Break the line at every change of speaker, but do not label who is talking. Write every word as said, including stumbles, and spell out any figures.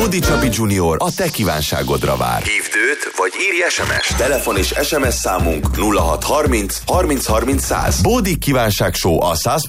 Bódi Csabi Junior a te kívánságodra vár. Hívd őt, vagy írj es em es. Telefon és es em es számunk nulla hat harminc harminc harminc száz. Bódi kívánság show a száz